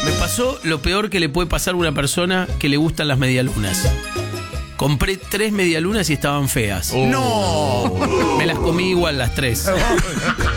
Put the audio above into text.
Me pasó lo peor que le puede pasar a una persona que le gustan las medialunas. Compré 3 medialunas y estaban feas. ¡No! Me las comí igual las 3.